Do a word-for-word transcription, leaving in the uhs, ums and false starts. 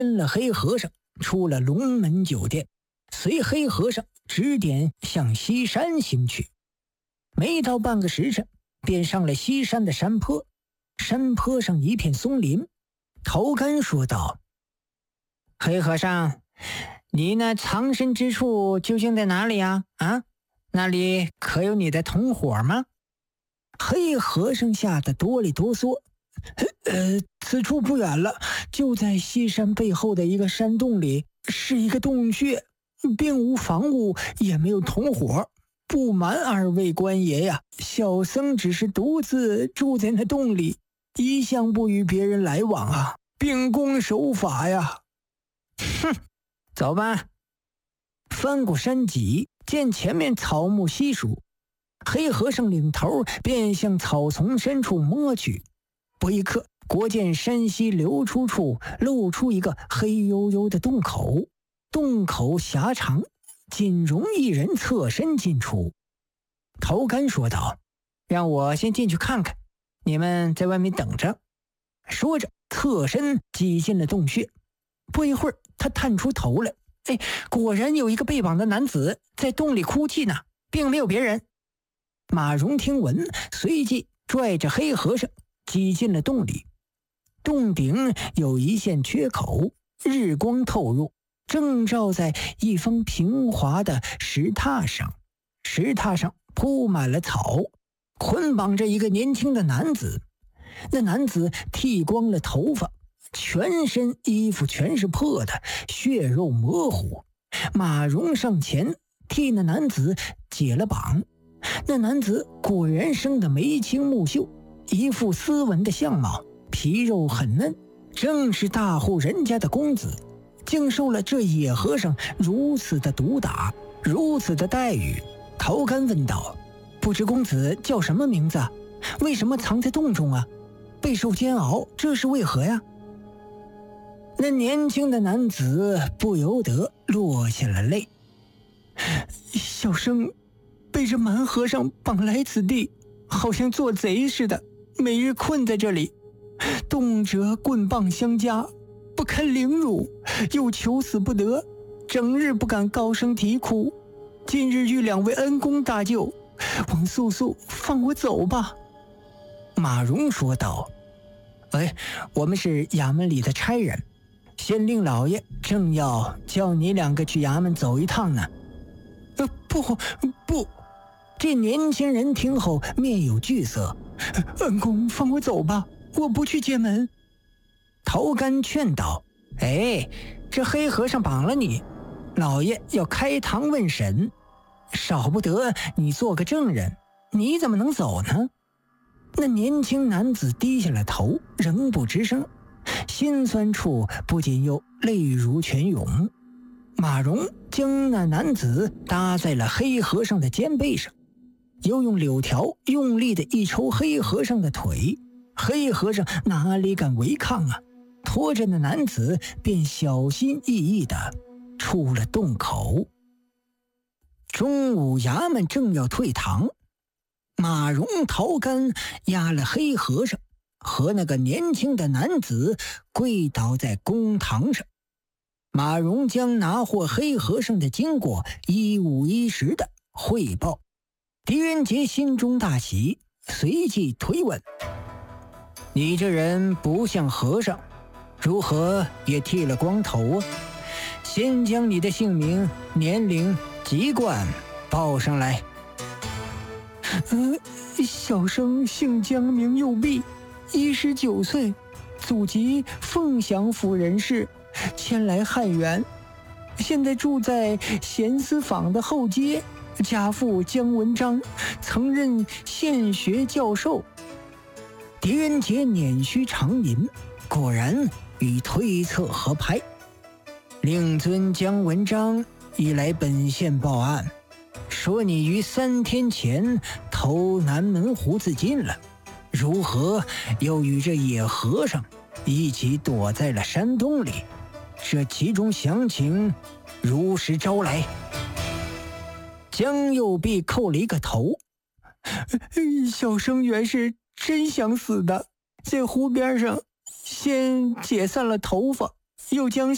跟了黑和尚出了龙门酒店，随黑和尚指点向西山行去。没到半个时辰，便上了西山的山坡。山坡上一片松林，头干说道：“黑和尚，你那藏身之处究竟在哪里呀？啊，那里可有你的同伙吗？”黑和尚吓得哆里哆嗦：“呃，此处不远了，就在西山背后的一个山洞里，是一个洞穴，并无房屋，也没有同伙。不瞒二位官爷呀，小僧只是独自住在那洞里，一向不与别人来往啊，秉公守法呀。”“哼，走吧。”翻过山脊，见前面草木稀疏，黑和尚领头便向草丛深处摸去。不一刻，果见山溪流出处露出一个黑黝黝的洞口，洞口狭长，仅容一人侧身进出。头干说道：“让我先进去看看，你们在外面等着。”说着侧身挤进了洞穴。不一会儿，他探出头来，哎，果然有一个被绑的男子在洞里哭泣呢，并没有别人。马荣听闻，随即拽着黑和尚挤进了洞里。洞顶有一线缺口，日光透入，正照在一方平滑的石榻上。石榻上铺满了草，捆绑着一个年轻的男子。那男子剃光了头发，全身衣服全是破的，血肉模糊。马荣上前替那男子解了绑。那男子果然生得眉清目秀，一副斯文的相貌，皮肉很嫩，正是大户人家的公子，竟受了这野和尚如此的毒打，如此的待遇。头干问道：“不知公子叫什么名字？为什么藏在洞中啊？备受煎熬，这是为何呀？”那年轻的男子不由得落下了泪：“小生被这蛮和尚绑来此地，好像做贼似的，每日困在这里，动辄棍棒相加，不堪凌辱，又求死不得，整日不敢高声啼哭。今日遇两位恩公大救，望速速放我走吧。”马荣说道：“哎，我们是衙门里的差人，县令老爷正要叫你两个去衙门走一趟呢。”“呃，不不！”这年轻人听后面有惧色：“恩公放我走吧，我不去接门。”头干劝道：“哎，这黑和尚绑了你，老爷要开堂问审，少不得你做个证人，你怎么能走呢？”那年轻男子低下了头，仍不吱声，心酸处不禁又泪如泉涌。马荣将那男子搭在了黑和尚的肩背上，又用柳条用力的一抽黑和尚的腿。黑和尚哪里敢违抗啊，拖着那男子便小心翼翼地出了洞口。中午衙门正要退堂，马荣、头干押了黑和尚和那个年轻的男子跪倒在公堂上。马荣将拿获黑和尚的经过一五一十的汇报。狄仁杰心中大喜，随即推问：“你这人不像和尚，如何也剃了光头啊？先将你的姓名、年龄、籍贯报上来。”“呃，小生姓江，名右弼，一十九岁，祖籍凤翔府人士，迁来汉源，现在住在咸思坊的后街，家父姜文章，曾任县学教授。”狄仁杰捻须长吟，果然与推测合拍。令尊姜文章已来本县报案，说你于三天前投南门胡子进了，如何又与这野和尚一起躲在了山洞里？这其中详情如实招来。江右弼叩了一个头：“小生原是真想死的，在湖边上先解散了头发，又将